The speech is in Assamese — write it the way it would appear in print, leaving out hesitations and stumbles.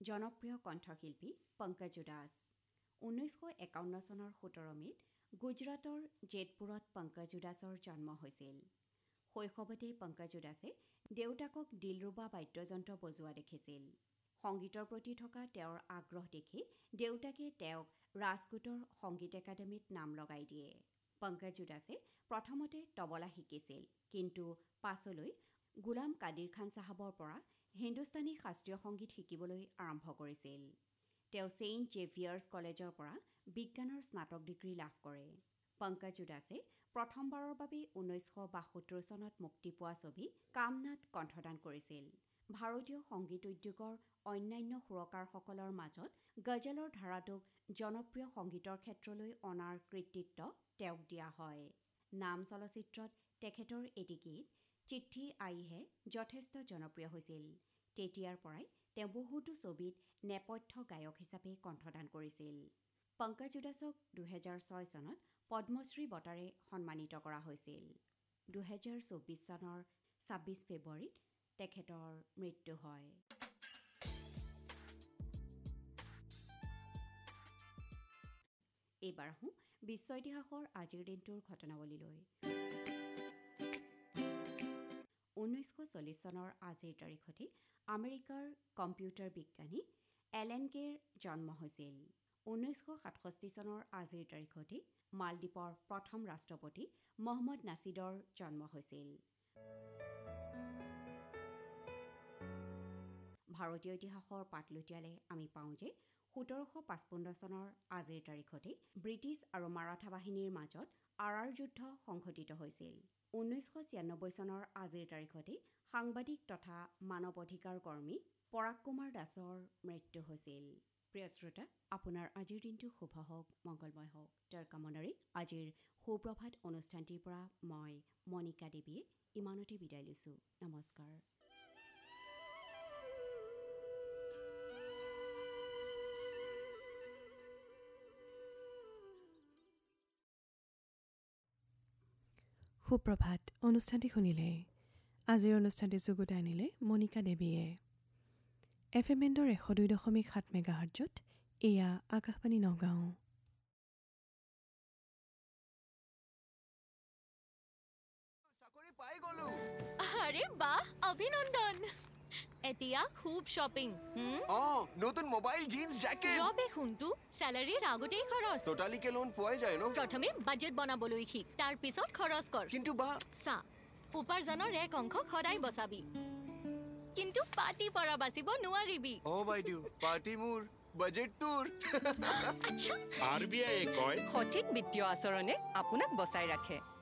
জনপ্ৰিয় কণ্ঠশিল্পী পংকজ উদাস 1951 চনৰ 17 মে'ত গুজৰাটৰ জেতপুৰত পংকজ উদাসৰ জন্ম হৈছিল। শৈশৱতে পংকজ উদাসে দেউতাকক দিলৰুবা বাদ্যযন্ত্ৰ বজোৱা দেখিছিল। সংগীতৰ প্ৰতি থকা তেওঁৰ আগ্ৰহ দেখি দেউতাকে তেওঁক ৰাজকোটৰ সংগীত একাডেমীত নাম লগাই দিয়ে। পংকজ উদাসে প্ৰথমতে তবলা শিকিছিল, কিন্তু পাছলৈ গুলাম কাদিৰ খান চাহাবৰ পৰা হিন্দুস্তানী শাস্ত্ৰীয় সংগীত শিকিবলৈ আৰম্ভ কৰিছিল। তেওঁ ছেইণ্ট জেভিয়াৰ্ছ কলেজৰ পৰা বিজ্ঞানৰ স্নাতক ডিগ্ৰী লাভ কৰে। পংকজ উদাসে প্ৰথমবাৰৰ বাবে 1972 চনত মুক্তি পোৱা ছবি কামনাত কণ্ঠদান কৰিছিল। ভাৰতীয় সংগীত উদ্যোগৰ অন্যান্য সুৰকাৰসকলৰ মাজত গজলৰ ধাৰাটোক জনপ্ৰিয় সংগীতৰ ক্ষেত্ৰলৈ অনাৰ কৃতিত্ব তেওঁক দিয়া হয়। নাম চলচ্চিত্ৰত তেখেতৰ এটি গীত চিঠি আই হে যথেষ্ট জনপ্ৰিয় হৈছিল। তেতিয়াৰ পৰাই তেওঁ বহুতো ছবিত নেপথ্য গায়ক হিচাপে কণ্ঠদান কৰিছিল। পংকজ উদাসক 2006 চনত পদ্মশ্ৰী বঁটাৰে সন্মানিত কৰা হৈছিল। 2024 চনৰ 26 ফেব্ৰুৱাৰীত তেখেতৰ মৃত্যু হয়। এইবাৰ আহোঁ বিশ্ব ইতিহাসৰ আজিৰ দিনটোৰ ঘটনাৱলীলৈ। 1940 চনৰ আজিৰ তাৰিখতে আমেৰিকাৰ কম্পিউটাৰ বিজ্ঞানী এলেন কেৰ জন্ম হৈছিল। 1967 চনৰ আজিৰ তাৰিখতে মালদ্বীপৰ প্ৰথম ৰাষ্ট্ৰপতি মহম্মদ নাছিদৰ জন্ম হৈছিল। ভাৰতীয় ইতিহাসৰ পাত লুটিয়ালে আমি পাওঁ যে 1755 চনৰ আজিৰ তাৰিখতে ব্ৰিটিছ আৰু মাৰাঠা বাহিনীৰ মাজত আৰাৰ যুদ্ধ সংঘটিত হৈছিল। 1996 চনৰ আজিৰ তাৰিখতে সাংবাদিক তথা মানৱ অধিকাৰ কৰ্মী পৰাগ কুমাৰ দাসৰ মৃত্যু হৈছিল। প্ৰিয় শ্ৰোতা, আপোনাৰ আজিৰ দিনটো শুভ হওক, মংগলময় হওক। তাৰ কামনাৰে আজিৰ সুপ্ৰভাত অনুষ্ঠানটিৰ পৰা মই মণিকা দেৱীয়ে ইমানতে বিদায় লৈছোঁ। নমস্কাৰ। সুপ্ৰভাত অনুষ্ঠানটি শুনিলে। আজিৰ অনুষ্ঠানটি যুগুতাই আনিলে মণিকা দেৱীয়ে। FM বেণ্ডৰ 102.7 মেগাহাৰ্টজত এয়া আকাশবাণী নগাঁও। চাকৰি পাই গলো। আৰে বাহ, অভিনন্দন। এতিয়া খুব শ্বপিং। নতুন মোবাইল, জিন্স, জ্যাকেট। ৰবে শুনটো, চেলাৰীৰ আগতেই খৰচ। টোটালিকে লোন পোৱাই যায় ন? প্ৰথমে বাজেট বনাবলৈ শিক, তাৰ পিছত খৰচ কৰ। কিন্তু বা চা, উপাৰ্জনৰ এক অংশ সদায় বচাবি, কিন্তু পাৰ্টি পৰা বাচিব নোৱাৰিবি। বাইদেউ, পাৰ্টি মোৰ, বাজেট তোৰ। RBI কয় সঠিক বিত্তীয় আচৰণে আপোনাক বচাই ৰাখে।